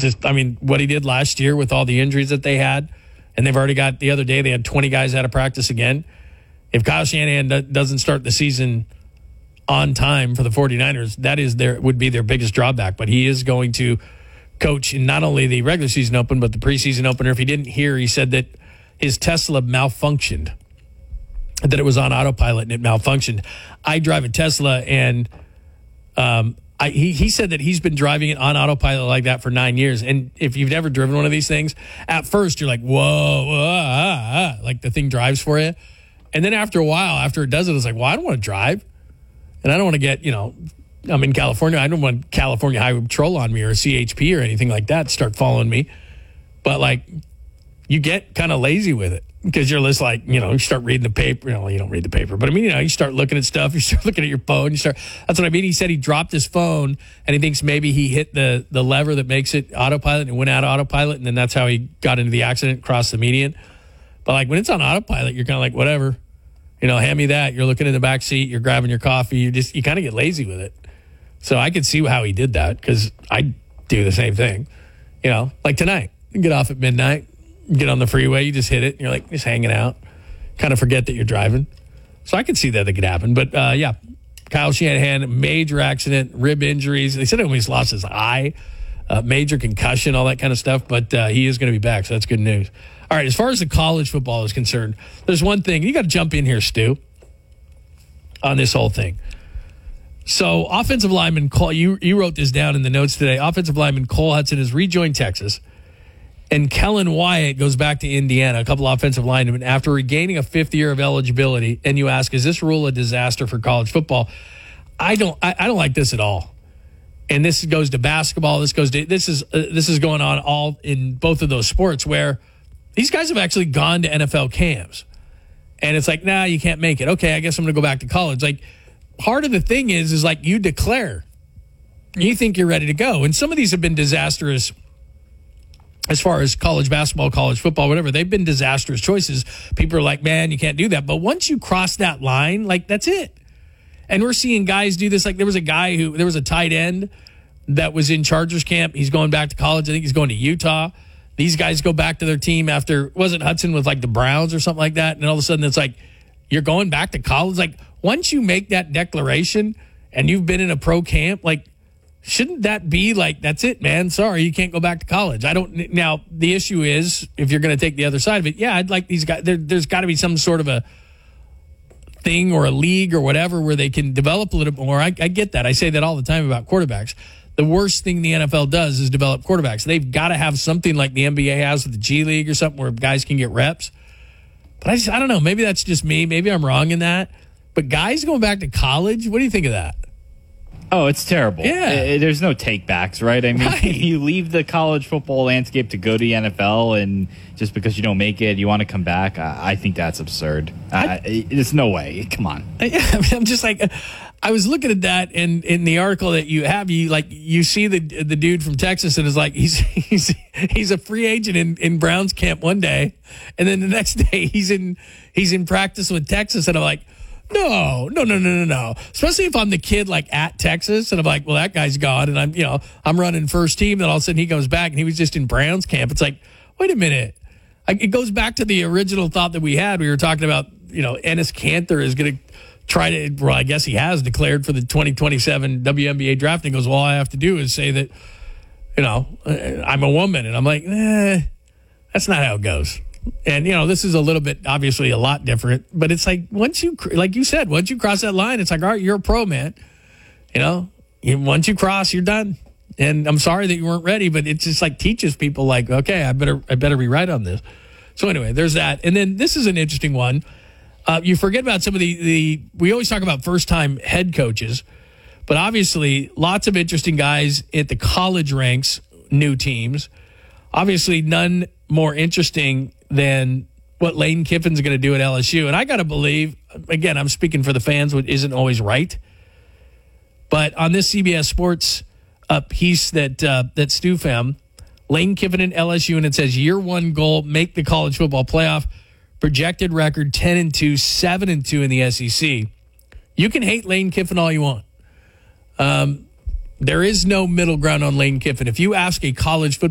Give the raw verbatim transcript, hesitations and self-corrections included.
just, I mean, what he did last year with all the injuries that they had, and they've already got, the other day, they had twenty guys out of practice again. If Kyle Shanahan doesn't start the season on time for the 49ers, that is their would be their biggest drawback. But he is going to coach in not only the regular season open, but the preseason opener. If he didn't hear, he said that his Tesla malfunctioned, that it was on autopilot and it malfunctioned. I drive a Tesla, and um, I, he, he said that he's been driving it on autopilot like that for nine years. And if you've never driven one of these things, at first you're like, whoa, whoa ah, ah, like the thing drives for you. And then after a while, after it does it, it's like, well, I don't want to drive. And I don't want to get, you know, I'm in California. I don't want California Highway Patrol on me or a C H P or anything like that to start following me. But, like, you get kind of lazy with it because you're just like, you know, you start reading the paper. You know, you don't read the paper. But, I mean, you know, you start looking at stuff. You start looking at your phone. You start. That's what I mean. He said he dropped his phone, and he thinks maybe he hit the, the lever that makes it autopilot and went out of autopilot, and then that's how he got into the accident, crossed the median. But, like, when it's on autopilot, you're kind of like, whatever. You know, hand me that. You're looking in the back seat. You're grabbing your coffee. You just you kind of get lazy with it. So I could see how he did that because I do the same thing. You know, like tonight, you get off at midnight, you get on the freeway, you just hit it, and you're like just hanging out, kind of forget that you're driving. So I could see that that could happen. But uh, yeah, Kyle Shanahan, major accident, rib injuries. They said he almost lost his eye, uh, major concussion, all that kind of stuff. But uh, he is going to be back, so that's good news. All right, as far as the college football is concerned, there's one thing. You got to jump in here, Stu, on this whole thing. So offensive lineman Cole, you, you wrote this down in the notes today. Offensive lineman Cole Hudson has rejoined Texas, and Kellen Wyatt goes back to Indiana, a couple offensive linemen, after regaining a fifth year of eligibility. And you ask, is this rule a disaster for college football? I don't I, I don't like this at all. And this goes to basketball. This goes to this is uh, this is going on all in both of those sports where these guys have actually gone to N F L camps. And it's like, nah, you can't make it. Okay, I guess I'm going to go back to college. Like, part of the thing is, is like you declare. You think you're ready to go. And some of these have been disastrous as far as college basketball, college football, whatever. They've been disastrous choices. People are like, man, you can't do that. But once you cross that line, like, that's it. And we're seeing guys do this. Like, there was a guy who, there was a tight end that was in Chargers camp. He's going back to college. I think he's going to Utah. These guys go back to their team after, wasn't Hudson with like the Browns or something like that? And all of a sudden it's like, you're going back to college? Like, once you make that declaration and you've been in a pro camp, like, shouldn't that be like, that's it, man? Sorry, you can't go back to college. I don't, now, the issue is, if you're going to take the other side of it, yeah, I'd like these guys, there, there's got to be some sort of a thing or a league or whatever where they can develop a little bit more. I, I get that. I say that all the time about quarterbacks. The worst thing the N F L does is develop quarterbacks. They've got to have something like the N B A has with the G League or something where guys can get reps. But I just, I don't know. Maybe that's just me. Maybe I'm wrong in that. But guys going back to college, what do you think of that? Oh, it's terrible. Yeah. Uh, There's no take-backs, right? I mean, Right. you leave the college football landscape to go to the N F L, and just because you don't make it, you want to come back. I, I think that's absurd. I, uh, there's no way. Come on. I, I'm just like, I was looking at that, and in the article that you have, you like you see the the dude from Texas, and is like he's he's he's a free agent in, in Browns camp one day, and then the next day he's in he's in practice with Texas, and I'm like, no, no, no, no, no, no. Especially if I'm the kid like at Texas, and I'm like, well, that guy's gone, and I'm you know I'm running first team, and all of a sudden he comes back, and he was just in Browns camp. It's like, wait a minute. I, it goes back to the original thought that we had. We were talking about, you know, Enes Kanter is going to try to, well, I guess he has declared for the twenty twenty-seven W N B A draft. And he goes, well, all I have to do is say that, you know, I'm a woman. And I'm like, eh, that's not how it goes. And, you know, this is a little bit, obviously a lot different. But it's like, once you, like you said, once you cross that line, it's like, all right, you're a pro, man. You know, you, once you cross, you're done. And I'm sorry that you weren't ready, but it just like teaches people like, okay, I better, I better be right on this. So anyway, there's that. And then this is an interesting one. Uh, you forget about some of the, the, we always talk about first-time head coaches, but obviously lots of interesting guys at the college ranks, new teams. Obviously none more interesting than what Lane Kiffin's going to do at L S U. And I got to believe, again, I'm speaking for the fans, which isn't always right. But on this C B S Sports uh, piece that, uh, that Stu found, Lane Kiffin at L S U, and it says year one goal, make the college football playoff. Projected record ten and two, seven and two in the S E C. You can hate Lane Kiffin all you want. Um, there is no middle ground on Lane Kiffin. If you ask a college football